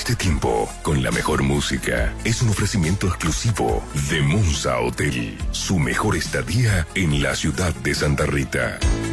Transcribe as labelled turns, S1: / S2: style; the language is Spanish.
S1: este tiempo, con la mejor música, es un ofrecimiento exclusivo de Monza Hotel, su mejor estadía en la ciudad de Santa Rita.